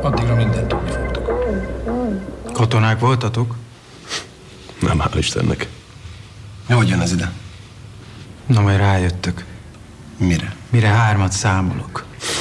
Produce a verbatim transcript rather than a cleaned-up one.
Addigra mindent tudni fogtok. Katonák voltatok? Nem, hál' Istennek. Hogy jön ez ide? Na, majd rájöttök. Mire? Mire hármat számolok.